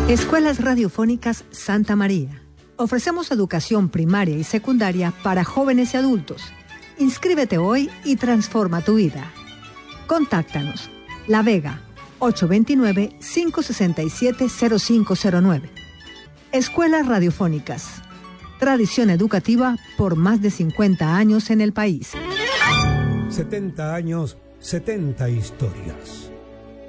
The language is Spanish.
Escuelas Radiofónicas Santa María. Ofrecemos educación primaria y secundaria para jóvenes y adultos. Inscríbete hoy y transforma tu vida. Contáctanos. La Vega, 829-567-0509. Escuelas Radiofónicas. Tradición educativa por más de 50 años en el país. 70 años, 70 historias.